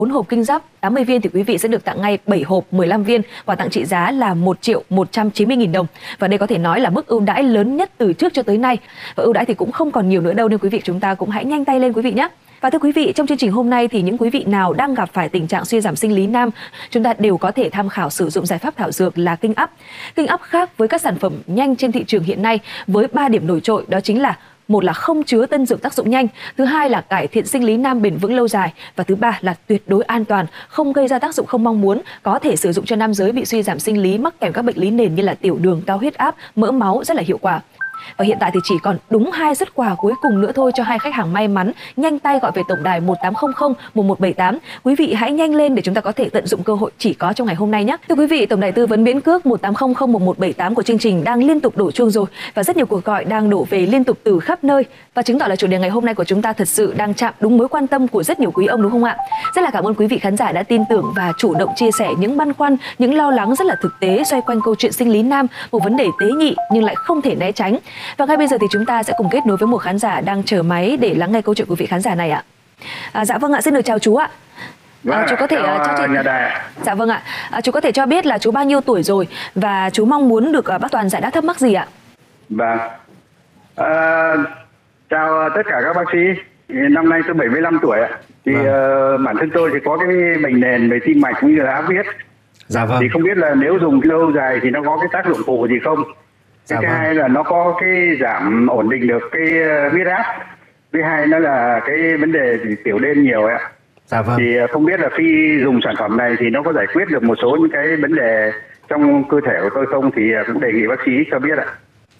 4 hộp Kinh Giáp 80 viên thì quý vị sẽ được tặng ngay 7 hộp 15 viên, quà tặng trị giá là 1.190.000 đồng. Và đây có thể nói là mức ưu đãi lớn nhất từ trước cho tới nay. Và ưu đãi thì cũng không còn nhiều nữa đâu, nên quý vị chúng ta cũng hãy nhanh tay lên quý vị nhé. Và thưa quý vị, trong chương trình hôm nay thì những quý vị nào đang gặp phải tình trạng suy giảm sinh lý nam, chúng ta đều có thể tham khảo sử dụng giải pháp thảo dược là Kinh Up. Kinh Up khác với các sản phẩm nhanh trên thị trường hiện nay với 3 điểm nổi trội, đó chính là: một là không chứa tân dược tác dụng nhanh, thứ hai là cải thiện sinh lý nam bền vững lâu dài, và thứ ba là tuyệt đối an toàn, không gây ra tác dụng không mong muốn, có thể sử dụng cho nam giới bị suy giảm sinh lý mắc kèm các bệnh lý nền như là tiểu đường, cao huyết áp, mỡ máu, rất là hiệu quả. Và hiện tại thì chỉ còn đúng 2 suất quà cuối cùng nữa thôi cho 2 khách hàng may mắn nhanh tay gọi về tổng đài 1800 1178. Quý vị hãy nhanh lên để chúng ta có thể tận dụng cơ hội chỉ có trong ngày hôm nay nhé. Thưa quý vị, tổng đài tư vấn miễn cước 1800 1178 của chương trình đang liên tục đổ chuông rồi, và rất nhiều cuộc gọi đang đổ về liên tục từ khắp nơi, và chứng tỏ là chủ đề ngày hôm nay của chúng ta thật sự đang chạm đúng mối quan tâm của rất nhiều quý ông, đúng không ạ? Rất là cảm ơn quý vị khán giả đã tin tưởng và chủ động chia sẻ những băn khoăn, những lo lắng rất là thực tế xoay quanh câu chuyện sinh lý nam, một vấn đề tế nhị nhưng lại không thể né tránh. Và ngay bây giờ thì chúng ta sẽ cùng kết nối với một khán giả đang chờ máy để lắng nghe câu chuyện của vị khán giả này ạ. Dạ vâng ạ, xin được chào chú ạ. Chú có thể cho chị... Dạ vâng ạ. Chú có thể cho biết là chú bao nhiêu tuổi rồi và chú mong muốn được bác Toàn giải đáp thắc mắc gì ạ? Vâng. Chào tất cả các bác sĩ. Năm nay tôi 75 tuổi ạ. Thì bản thân tôi thì có cái bệnh nền về tim mạch cũng như là áp huyết. Dạ vâng. Thì không biết là nếu dùng lâu dài thì nó có cái tác dụng phụ gì không? Thứ hai là nó có cái giảm ổn định được cái huyết áp. Thứ hai nó là cái vấn đề tiểu đêm nhiều ạ. Dạ vâng. Thì không biết là khi dùng sản phẩm này thì nó có giải quyết được một số những cái vấn đề trong cơ thể của tôi không, thì cũng đề nghị bác sĩ cho biết ạ.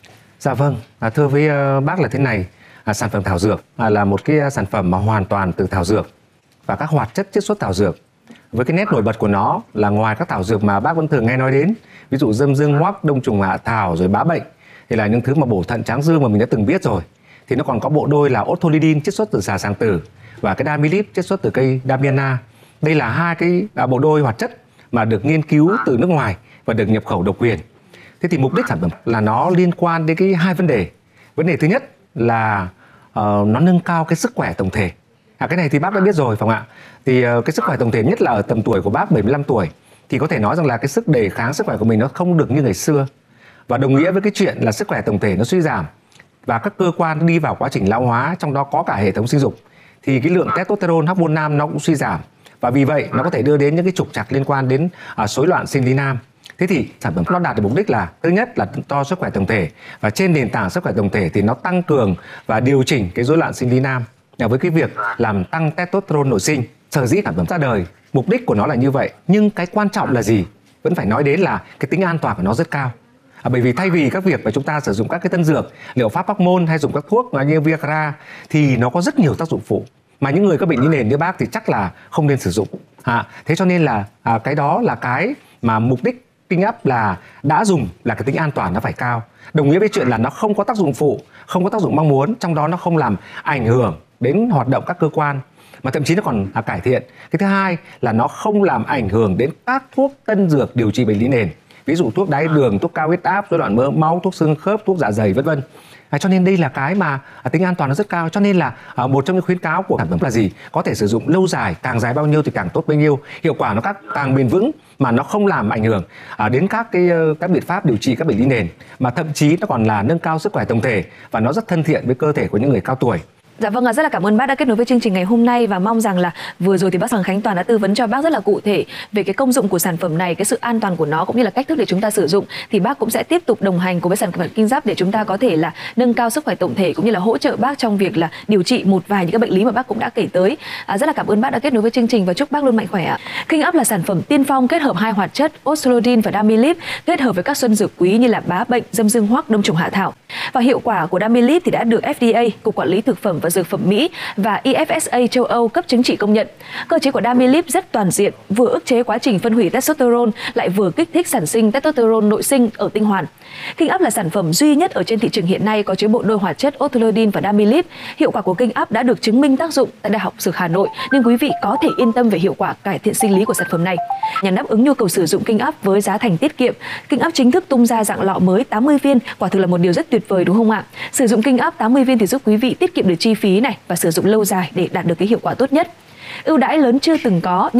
Dạ vâng. Thưa với bác là thế này, sản phẩm thảo dược là một cái sản phẩm mà hoàn toàn từ thảo dược và các hoạt chất chiết xuất thảo dược. Với cái nét nổi bật của nó là ngoài các thảo dược mà bác vẫn thường nghe nói đến, ví dụ dâm dương hoắc, đông trùng hạ thảo, rồi bá bệnh, thì là những thứ mà bổ thận tráng dương mà mình đã từng biết rồi. Thì nó còn có bộ đôi là Ortholidin chiết xuất từ xà sàng tử và cái Damilip chiết xuất từ cây Damiana. Đây là hai cái bộ đôi hoạt chất mà được nghiên cứu từ nước ngoài và được nhập khẩu độc quyền. Thế thì mục đích sản phẩm là nó liên quan đến cái hai vấn đề. Vấn đề thứ nhất là nó nâng cao cái sức khỏe tổng thể. Cái này thì bác đã biết rồi phải không ạ? Thì cái sức khỏe tổng thể nhất là ở tầm tuổi của bác 75 tuổi thì có thể nói rằng là cái sức đề kháng sức khỏe của mình nó không được như ngày xưa. Và đồng nghĩa với cái chuyện là sức khỏe tổng thể nó suy giảm và các cơ quan đi vào quá trình lão hóa, trong đó có cả hệ thống sinh dục, thì cái lượng testosterone, hormone nam nó cũng suy giảm. Và vì vậy nó có thể đưa đến những cái trục trặc liên quan đến rối loạn sinh lý nam. Thế thì sản phẩm nó đạt được mục đích là thứ nhất là to sức khỏe tổng thể, và trên nền tảng sức khỏe tổng thể thì nó tăng cường và điều chỉnh cái rối loạn sinh lý nam với cái việc làm tăng testosterone nội sinh. Sở dĩ sản phẩm ra đời, mục đích của nó là như vậy, nhưng cái quan trọng là gì? Vẫn phải nói đến là cái tính an toàn của nó rất cao. Bởi vì thay vì các việc mà chúng ta sử dụng các cái tân dược, liệu pháp hormone hay dùng các thuốc như Viagra thì nó có rất nhiều tác dụng phụ mà những người có bệnh lý nền như bác thì chắc là không nên sử dụng. Thế cho nên là cái đó là cái mà mục đích Kinh Up là đã dùng là cái tính an toàn nó phải cao. Đồng nghĩa với chuyện là nó không có tác dụng phụ, không có tác dụng mong muốn, trong đó nó không làm ảnh hưởng đến hoạt động các cơ quan, mà thậm chí nó còn cải thiện. Cái thứ hai là nó không làm ảnh hưởng đến các thuốc tân dược điều trị bệnh lý nền, ví dụ thuốc đái đường, thuốc cao huyết áp, rối loạn mỡ máu, thuốc xương khớp, thuốc dạ dày, vân vân. Cho nên đây là cái mà tính an toàn nó rất cao. Cho nên là một trong những khuyến cáo của sản phẩm là gì? Có thể sử dụng lâu dài, càng dài bao nhiêu thì càng tốt bấy nhiêu. Hiệu quả nó càng bền vững mà nó không làm ảnh hưởng đến các biện pháp điều trị các bệnh lý nền, mà thậm chí nó còn là nâng cao sức khỏe tổng thể và nó rất thân thiện với cơ thể của những người cao tuổi. Dạ vâng ạ, rất là cảm ơn bác đã kết nối với chương trình ngày hôm nay, và mong rằng là vừa rồi thì bác Hoàng Khánh Toàn đã tư vấn cho bác rất là cụ thể về cái công dụng của sản phẩm này, cái sự an toàn của nó cũng như là cách thức để chúng ta sử dụng. Thì bác cũng sẽ tiếp tục đồng hành cùng với sản phẩm Kinh Giáp để chúng ta có thể là nâng cao sức khỏe tổng thể cũng như là hỗ trợ bác trong việc là điều trị một vài những cái bệnh lý mà bác cũng đã kể tới. Rất là cảm ơn bác đã kết nối với chương trình và chúc bác luôn mạnh khỏe ạ. Kinh Up là sản phẩm tiên phong kết hợp hai hoạt chất Ortholidin và Damilip kết hợp với các xuân dược quý như là bá bệnh, dâm dương hoắc, đông trùng hạ thảo. Và hiệu quả của Damilip thì đã được FDA, Cục Quản lý Thực phẩm và Dược phẩm Mỹ và EFSA châu Âu cấp chứng chỉ công nhận. Cơ chế của Damilip rất toàn diện, vừa ức chế quá trình phân hủy testosterone lại vừa kích thích sản sinh testosterone nội sinh ở tinh hoàn. Kinh Up là sản phẩm duy nhất ở trên thị trường hiện nay có chứa bộ đôi hoạt chất Ortholidin và Damilip. Hiệu quả của Kinh Up đã được chứng minh tác dụng tại Đại học Dược Hà Nội, nên quý vị có thể yên tâm về hiệu quả cải thiện sinh lý của sản phẩm này. Nhằm đáp ứng nhu cầu sử dụng Kinh Up với giá thành tiết kiệm, Kinh Up chính thức tung ra dạng lọ mới 80 viên, quả thực là một điều rất tuyệt vời đúng không ạ? Sử dụng Kinh Up 80 viên thì giúp quý vị tiết kiệm được chi phí này và sử dụng lâu dài để đạt được cái hiệu quả tốt nhất. ưu đãi lớn chưa từng có